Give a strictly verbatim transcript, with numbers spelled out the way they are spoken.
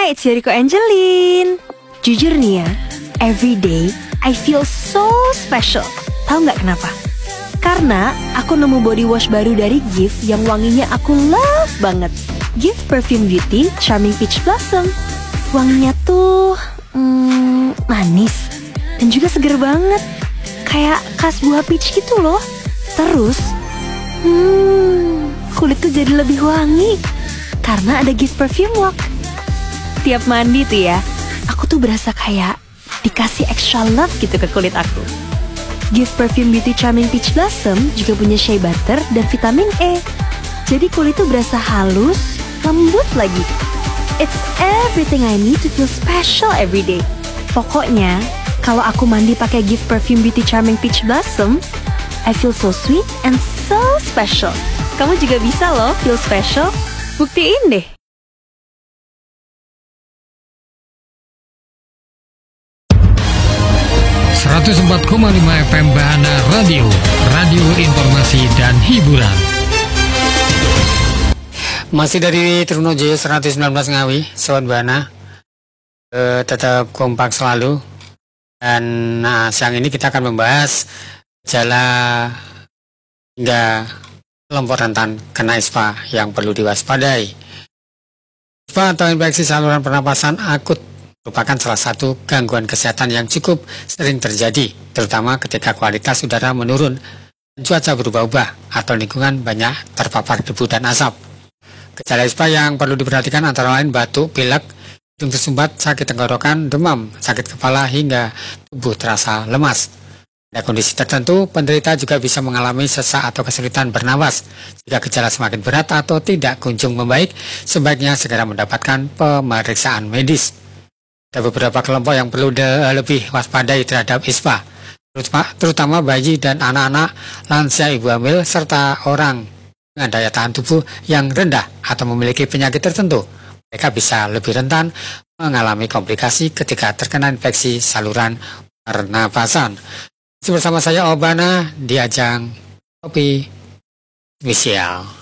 it's Yeriko Angelin. Jujur nih ya, every day I feel so special. Tahu nggak kenapa? Karena aku nemu body wash baru dari Gift yang wanginya aku love banget. Gift Perfume Beauty Charming Peach Blossom. Wanginya tuh hmm, manis dan juga seger banget, kayak khas buah peach gitu loh. Terus, hmm, kulit tuh jadi lebih wangi karena ada Gift Perfume Walk. Tiap mandi tuh ya, aku tuh berasa kayak dikasih extra love gitu ke kulit aku. Gift Perfume Beauty Charming Peach Blossom juga punya shea butter dan vitamin E. Jadi kulit tuh berasa halus, lembut lagi. It's everything I need to feel special every day. Pokoknya, kalau aku mandi pakai Gift Perfume Beauty Charming Peach Blossom, I feel so sweet and so special. Kamu juga bisa loh feel special. Buktiin deh. seratus empat koma lima F M Bahana Radio, radio informasi dan hiburan. Masih dari Trunojoyo seratus sembilan belas Ngawi, Sobat Bahana. E, tetap kompak selalu. Dan nah, siang ini kita akan membahas gejala hingga kelompok rentan kena ispa yang perlu diwaspadai. Ispa atau infeksi saluran pernapasan akut merupakan salah satu gangguan kesehatan yang cukup sering terjadi, terutama ketika kualitas udara menurun, cuaca berubah-ubah, atau lingkungan banyak terpapar debu dan asap. Gejala ispa yang perlu diperhatikan antara lain batuk, pilek, hidung tersumbat, sakit tenggorokan, demam, sakit kepala, hingga tubuh terasa lemas. Pada kondisi tertentu, penderita juga bisa mengalami sesak atau kesulitan bernapas. Jika gejala semakin berat atau tidak kunjung membaik, sebaiknya segera mendapatkan pemeriksaan medis. Ada beberapa kelompok yang perlu lebih waspadai terhadap ispa, terutama bayi dan anak-anak, lansia, ibu hamil, serta orang dengan daya tahan tubuh yang rendah atau memiliki penyakit tertentu. Mereka bisa lebih rentan mengalami komplikasi ketika terkena infeksi saluran pernapasan. Bersama saya Obana di ajang Kopi Spesial.